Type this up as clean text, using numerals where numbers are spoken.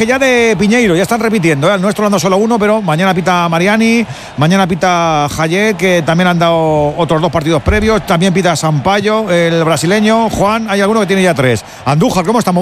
arbitraje ya de Piñeiro, ya están repitiendo, ¿eh? El nuestro anda solo uno, pero mañana pita Mariani, mañana pita Jayet, que también han dado otros 2 partidos previos, también pita Sampaio, el brasileño. Juan, hay alguno que tiene ya 3. Andújar, ¿cómo estamos?